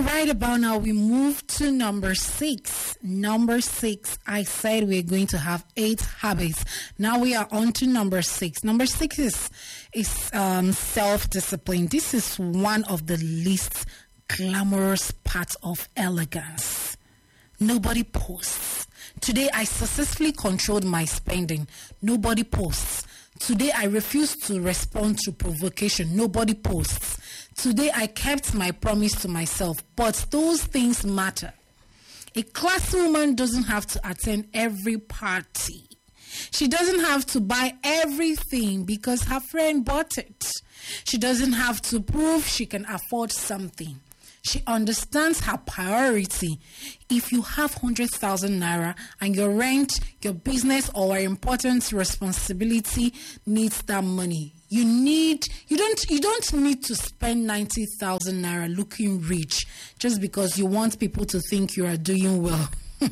right about now, we move to number 6. Number 6, I said we're going to have 8 habits. Now we are on to number 6. Number 6 is self-discipline. This is one of the least glamorous parts of elegance. Nobody posts. Today, I successfully controlled my spending. Nobody posts. Today, I refused to respond to provocation. Nobody posts. Today, I kept my promise to myself. But those things matter. A classy woman doesn't have to attend every party. She doesn't have to buy everything because her friend bought it. She doesn't have to prove she can afford something. She understands her priority. If you have 100,000 naira and your rent, your business, or important responsibility needs that money, you don't need to spend 90,000 naira looking rich just because you want people to think you are doing well.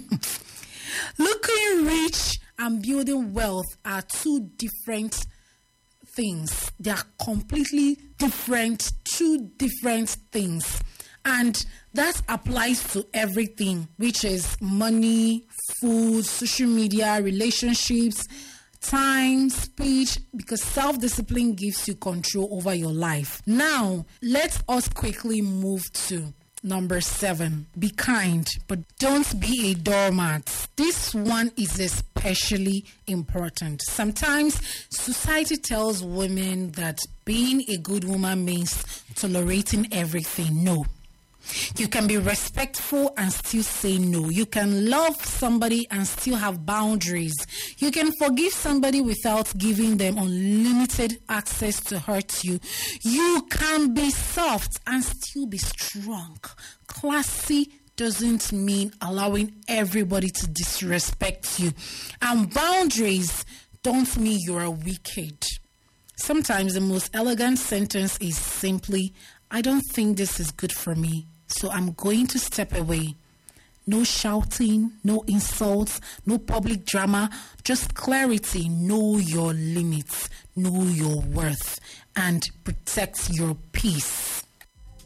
Looking rich and building wealth are two different things. They are completely different, two different things. And that applies to everything, which is money, food, social media, relationships, time, speech, because self-discipline gives you control over your life. Now, let us quickly move to number 7. Be kind, but don't be a doormat. This one is especially important. Sometimes society tells women that being a good woman means tolerating everything. No. You can be respectful and still say no. You can love somebody and still have boundaries. You can forgive somebody without giving them unlimited access to hurt you. You can be soft and still be strong. Classy doesn't mean allowing everybody to disrespect you. And boundaries don't mean you're wicked. Sometimes the most elegant sentence is simply, I don't think this is good for me, so I'm going to step away. No shouting, no insults, no public drama, just clarity. Know your limits, know your worth, and protect your peace.